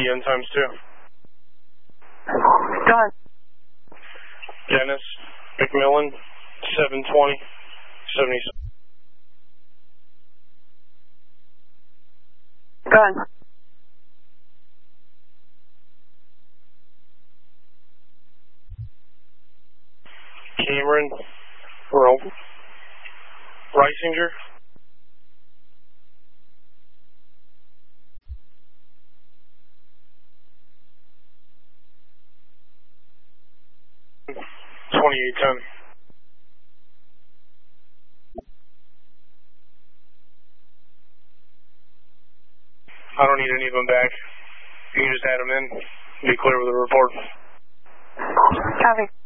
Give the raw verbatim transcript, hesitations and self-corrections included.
you in times two. Go ahead. Dennis McMillan, seven twenty, seventy-seven. Go ahead. Cameron Ro Reisinger. twenty-eight ten. I don't need any of them back. You can just add them in. Be clear with the report. Copy.